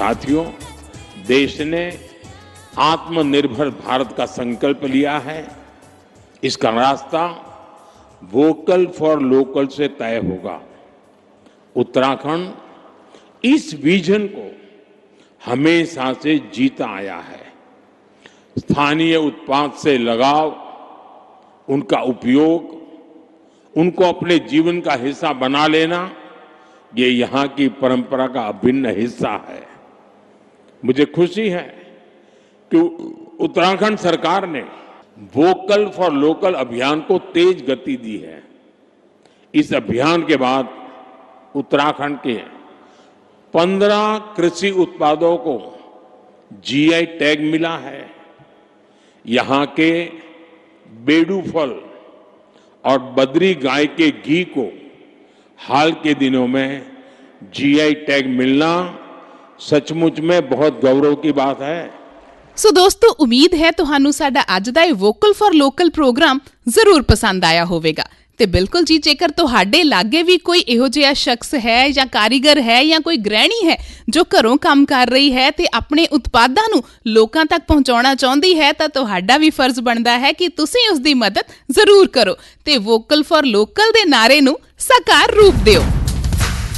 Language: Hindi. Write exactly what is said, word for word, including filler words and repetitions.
साथियों, देश ने आत्मनिर्भर भारत का संकल्प लिया है। इसका रास्ता वोकल फॉर लोकल से तय होगा। उत्तराखंड इस विजन को हमेशा से जीता आया है। स्थानीय उत्पाद से लगाव, उनका उपयोग, उनको अपने जीवन का हिस्सा बना लेना, ये यहाँ की परंपरा का अभिन्न हिस्सा है। मुझे खुशी है कि उत्तराखंड सरकार ने वोकल फॉर लोकल अभियान को तेज गति दी है। इस अभियान के बाद उत्तराखंड के पंद्रह कृषि उत्पादों को जीआई टैग मिला है। यहाँ के बेडू फल और बद्री गाय के घी को हाल के दिनों में जीआई टैग मिलना सचमुच में बहुत गौरव की बात है। सो दोस्तों, उम्मीद है ਤੁਹਾਨੂੰ ਸਾਡਾ ਅੱਜ ਦਾ ਇਹ ਵੋਕਲ ਫॉर ਲੋਕਲ ਪ੍ਰੋਗਰਾਮ ਜ਼ਰੂਰ ਪਸੰਦ ਆਇਆ ਹੋਵੇਗਾ। ਤੇ ਬਿਲਕੁਲ ਜੀ, ਜੇਕਰ ਤੁਹਾਡੇ ਲਾਗੇ ਵੀ ਕੋਈ ਇਹੋ ਜਿਹਾ ਸ਼ਖਸ ਹੈ ਜਾਂ ਕਾਰੀਗਰ ਹੈ ਜਾਂ ਕੋਈ ਗ੍ਰਹਿਣੀ ਹੈ ਜੋ ਘਰੋਂ ਕੰਮ ਕਰ ਰਹੀ ਹੈ ਤੇ ਆਪਣੇ ਉਤਪਾਦਾਂ ਨੂੰ ਲੋਕਾਂ ਤੱਕ ਪਹੁੰਚਾਉਣਾ ਚਾਹੁੰਦੀ ਹੈ, ਤਾਂ ਤੁਹਾਡਾ ਵੀ ਫਰਜ਼ ਬਣਦਾ ਹੈ ਕਿ ਤੁਸੀਂ ਉਸ ਦੀ ਮਦਦ ਜ਼ਰੂਰ ਕਰੋ ਤੇ ਵੋਕਲ ਫॉर ਲੋਕਲ ਦੇ ਨਾਅਰੇ ਨੂੰ ਸਾਕਾਰ ਰੂਪ ਦਿਓ।